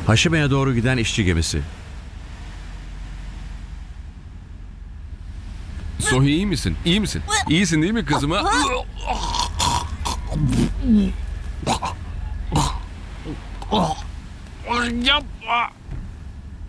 Haşime'ye doğru giden işçi gemisi. Sohi iyi misin? İyi misin? İyisin değil mi kızım ha? Yapma.